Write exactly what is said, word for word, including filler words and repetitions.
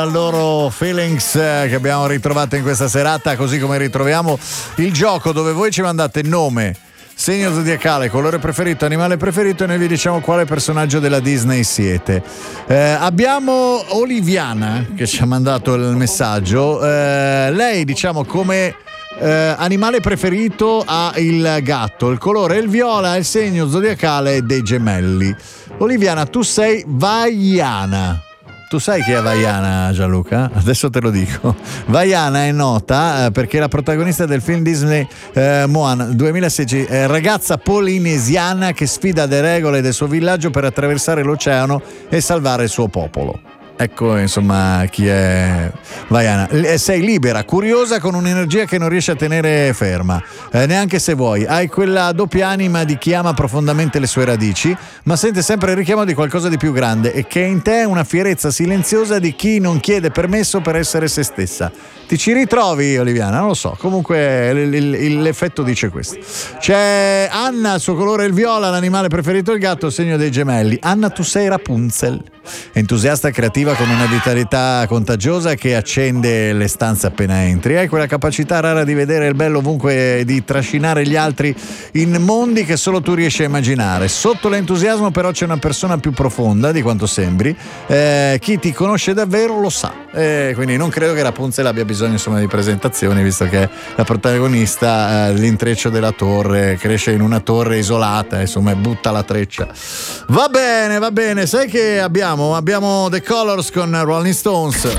loro feelings eh, che abbiamo ritrovato in questa serata, così come ritroviamo il gioco dove voi ci mandate nome, segno zodiacale, colore preferito, animale preferito e noi vi diciamo quale personaggio della Disney siete. Eh, abbiamo Oliviana che ci ha mandato il messaggio. Eh, lei, diciamo, come eh, animale preferito ha il gatto, il colore è il viola, il segno zodiacale dei gemelli. Oliviana, tu sei Vaiana. Tu sai chi è Vaiana, Gianluca? Adesso te lo dico. Vaiana è nota eh, perché è la protagonista del film Disney eh, Moana duemilasedici, eh, ragazza polinesiana che sfida le regole del suo villaggio per attraversare l'oceano e salvare il suo popolo. Ecco, insomma, chi è Vaiana. Sei libera, curiosa, con un'energia che non riesci a tenere ferma, eh, neanche se vuoi. Hai quella doppia anima di chi ama profondamente le sue radici, ma sente sempre il richiamo di qualcosa di più grande e che in te è una fierezza silenziosa di chi non chiede permesso per essere se stessa. Ti ci ritrovi, Oliviana? Non lo so. Comunque l- l- l'effetto dice questo. C'è Anna, il suo colore è il viola, l'animale preferito è il gatto, il segno dei gemelli. Anna, tu sei Rapunzel, entusiasta e creativa con una vitalità contagiosa che accende le stanze appena entri. Hai quella capacità rara di vedere il bello ovunque e di trascinare gli altri in mondi che solo tu riesci a immaginare. Sotto l'entusiasmo però c'è una persona più profonda di quanto sembri. Eh, chi ti conosce davvero lo sa. Eh, quindi non credo che Rapunzel abbia bisogno, insomma, di presentazioni, visto che la protagonista, eh, l'intreccio della torre, cresce in una torre isolata, insomma, e butta la treccia. Va bene, va bene. Sai che abbiamo? Abbiamo The Colors con Rolling Stones.